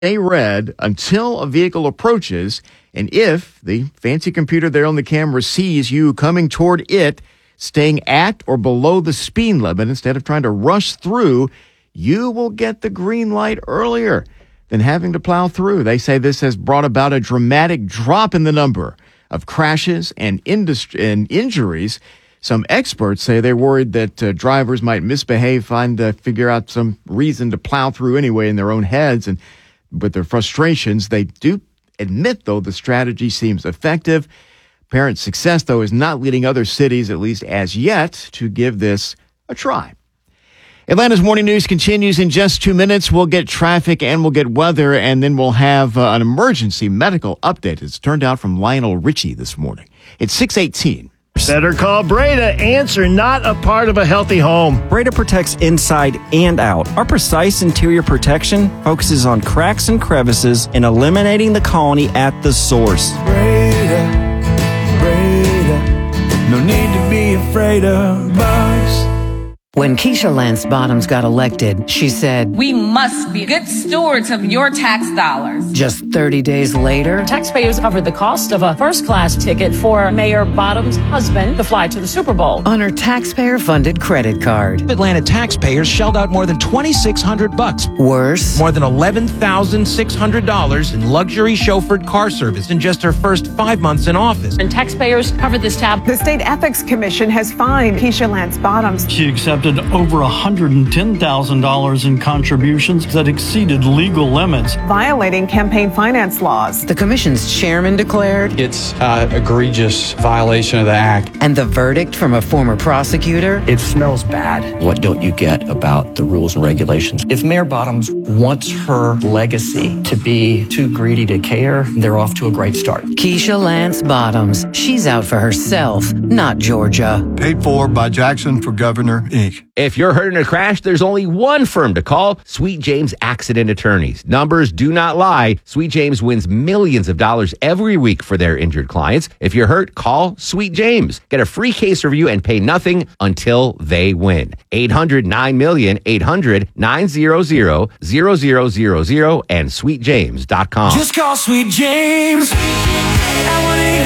stay red until a vehicle approaches, and if the fancy computer there on the camera sees you coming toward it, staying at or below the speed limit instead of trying to rush through, you will get the green light earlier than having to plow through. They say this has brought about a dramatic drop in the number of crashes and injuries. Some experts say they're worried that drivers might misbehave, figure out some reason to plow through anyway in their own heads. And with their frustrations, they do admit, though, the strategy seems effective. Apparent success, though, is not leading other cities, at least as yet, to give this a try. Atlanta's Morning News continues in just 2 minutes. We'll get traffic and we'll get weather, and then we'll have an emergency medical update. It's turned out from Lionel Richie this morning. It's 6:18. Better call Breda. Ants are not a part of a healthy home. Breda protects inside and out. Our precise interior protection focuses on cracks and crevices and eliminating the colony at the source. Breda, no need to be afraid of bugs. When Keisha Lance Bottoms got elected, she said, "We must be good stewards of your tax dollars." Just 30 days later, taxpayers covered the cost of a first-class ticket for Mayor Bottoms' husband to fly to the Super Bowl on her taxpayer-funded credit card. Atlanta taxpayers shelled out more than $2,600. Worse, more than $11,600 in luxury chauffeured car service in just her first 5 months in office. And taxpayers covered this tab. The State Ethics Commission has fined Keisha Lance Bottoms. She accepted over $110,000 in contributions that exceeded legal limits, violating campaign finance laws. The commission's chairman declared it's an egregious violation of the act. And the verdict from a former prosecutor? It smells bad. What don't you get about the rules and regulations? If Mayor Bottoms wants her legacy to be too greedy to care, they're off to a great start. Keisha Lance Bottoms. She's out for herself, not Georgia. Paid for by Jackson for Governor, Inc. If you're hurt in a crash, there's only one firm to call, Sweet James Accident Attorneys. Numbers do not lie. Sweet James wins millions of dollars every week for their injured clients. If you're hurt, call Sweet James. Get a free case review and pay nothing until they win. 800-9-MILLION, 800-900-0000, and sweetjames.com. Just call Sweet James at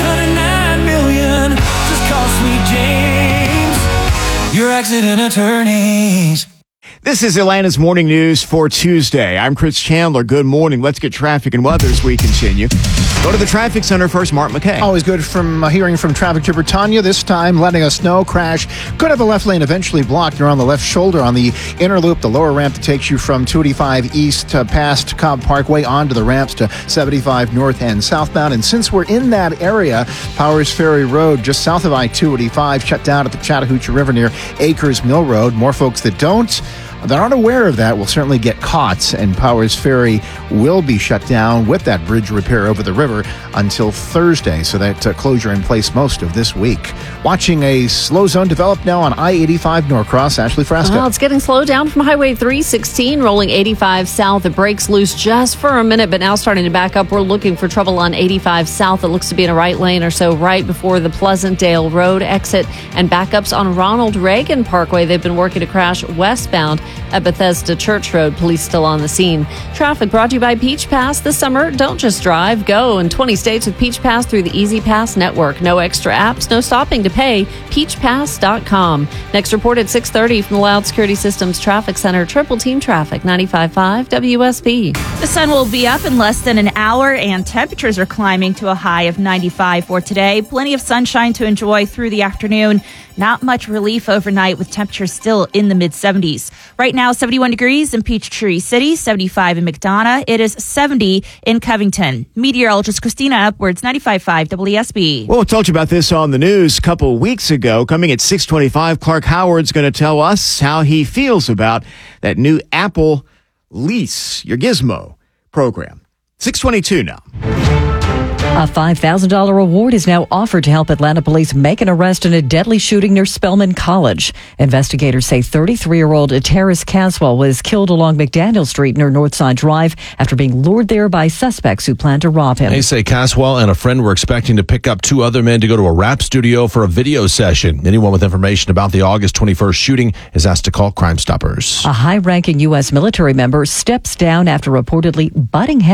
1-800-9-MILLION. Just call Sweet James, your accident attorneys. This is Atlanta's Morning News for Tuesday. I'm Chris Chandler. Good morning. Let's get traffic and weather as we continue. Go to the traffic center first, Mark McKay. Always good from hearing from traffic to Britannia. This time, letting us know crash could have a left lane eventually blocked. You're on the left shoulder on the inner loop, the lower ramp that takes you from 285 east past Cobb Parkway onto the ramps to 75 north and southbound. And since we're in that area, Powers Ferry Road just south of I-285 shut down at the Chattahoochee River near Acres Mill Road. More folks that aren't aware of that will certainly get caught, and Powers Ferry will be shut down with that bridge repair over the river until Thursday, so that closure in place most of this week. Watching a slow zone develop now on I-85 Norcross. Ashley Frasca. Well, it's getting slowed down from Highway 316, rolling 85 south. It breaks loose just for a minute, but now starting to back up. We're looking for trouble on 85 south. It looks to be in a right lane or so right before the Pleasantdale Road exit, and backups on Ronald Reagan Parkway. They've been working to crash westbound at Bethesda Church Road. Police still on the scene. Traffic brought to you by Peach Pass. This summer, don't just drive, go in 20 states with Peach Pass through the Easy Pass network. No extra apps, no stopping to pay. PeachPass.com. Next report at 6:30 from the Loud Security Systems Traffic Center. Triple Team Traffic, 95.5 WSB. The sun will be up in less than an hour, and temperatures are climbing to a high of 95 for today. Plenty of sunshine to enjoy through the afternoon. Not much relief overnight with temperatures still in the mid-70s. Right now, 71 degrees in Peachtree City, 75 in McDonough. It is 70 in Covington. Meteorologist Christina Upwards, 95.5 WSB. Well, we told you about this on the news a couple of weeks ago. Coming at 6:25, Clark Howard's going to tell us how he feels about that new Apple Lease Your Gizmo program. 6:22 now. A $5,000 reward is now offered to help Atlanta police make an arrest in a deadly shooting near Spelman College. Investigators say 33-year-old Terrace Caswell was killed along McDaniel Street near Northside Drive after being lured there by suspects who planned to rob him. They say Caswell and a friend were expecting to pick up 2 other men to go to a rap studio for a video session. Anyone with information about the August 21st shooting is asked to call Crime Stoppers. A high-ranking U.S. military member steps down after reportedly butting heads